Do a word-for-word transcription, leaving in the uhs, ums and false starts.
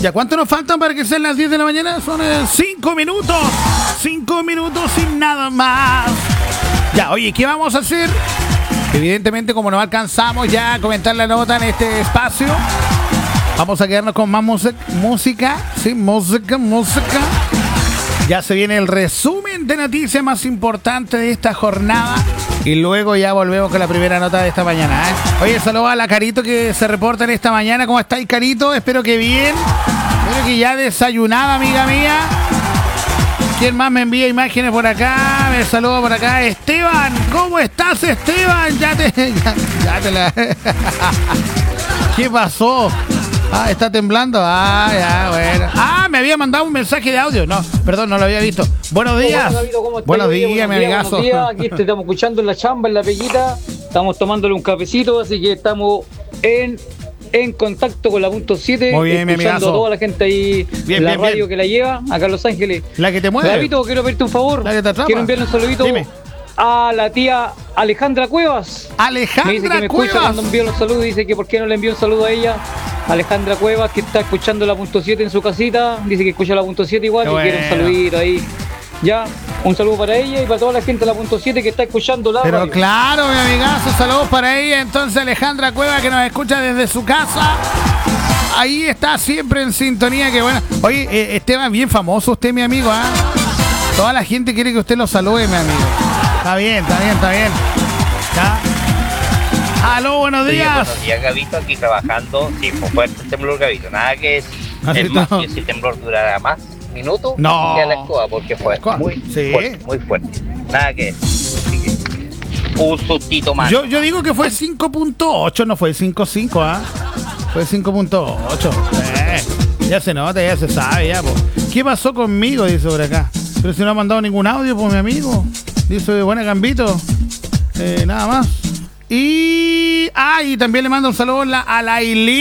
¿Ya cuánto nos faltan para que sean las diez de la mañana? Son cinco minutos. cinco minutos sin nada más. Ya, oye, ¿qué vamos a hacer? Evidentemente, como no alcanzamos ya a comentar la nota en este espacio, vamos a quedarnos con más música. Música, sí, música, música. Ya se viene el resumen de noticias más importante de esta jornada. Y luego ya volvemos con la primera nota de esta mañana, ¿eh? Oye, saludos a la Carito que se reporta en esta mañana. ¿Cómo estáis, Carito? Espero que bien. Espero que ya desayunada, amiga mía. ¿Quién más me envía imágenes por acá? Me saludo por acá. Esteban, ¿cómo estás, Esteban? Ya te... Ya, ya te la... ¿Qué pasó? Ah, ¿está temblando? Ah, ya, bueno. Ah, me había mandado un mensaje de audio. No, perdón, no lo había visto. Buenos días. Bueno, David, ¿cómo estás? Buenos Buenos días, mi amigazo. Buenos días. Aquí te estamos escuchando en la chamba, en la peguita. Estamos tomándole un cafecito, así que estamos en, en contacto con la punto siete. Muy bien, mi escuchando amigazo. a toda la gente ahí Bien, en la bien, radio bien. que la lleva, acá en Los Ángeles. La que te mueve. David, quiero pedirte un favor. La que te atrapa. Quiero enviarle un saludito Dime. a la tía Alejandra Cuevas. Me dice que Alejandra me escucha Cuevas. cuando envío los saludos. Dice que por qué no le envío un saludo a ella. Alejandra Cuevas, que está escuchando la punto siete en su casita. Dice que escucha la punto siete igual. Qué Y quiere un bueno. saludito ahí. Ya, un saludo para ella y para toda la gente de la punto siete que está escuchando la Pero radio. claro, mi amigazo, saludos para ella. Entonces, Alejandra Cueva, que nos escucha desde su casa. Ahí está siempre en sintonía, que bueno. Oye, eh, Esteban, bien famoso usted, mi amigo, ¿ah? Toda la gente quiere que usted lo salude, mi amigo. Está bien, está bien, está bien. ¿Ya? Aló, buenos Sí, días. buenos días, Gabito, aquí trabajando. Sí, fue fuerte el temblor, Gabito. Nada que decir. Así Es más, todo. que si el temblor durara más minutos, No. ya la escoba, porque fue La escoba. muy Sí. fuerte, muy fuerte. Nada que decir. Así que, un sustito más. Yo, yo digo que fue cinco punto ocho, no fue cinco punto cinco, ¿ah? Fue cinco punto ocho. Eh, ya se nota, ya se sabe, ya, po. ¿Qué pasó conmigo? Dice por acá. Pero si no ha mandado ningún audio, pues, mi amigo. Dice, buena Gambito. Eh, nada más. Y... Ah, y también le mando un saludo a la, a la Ailín.